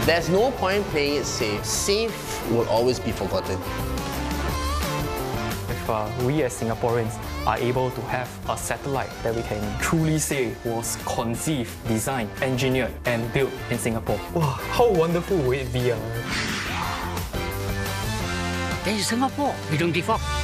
There's no point playing it safe. Safe will always be forgotten. If we as Singaporeans are able to have a satellite that we can truly say was conceived, designed, engineered and built in Singapore. Wow, how wonderful would it be? This is Singapore, we don't give up.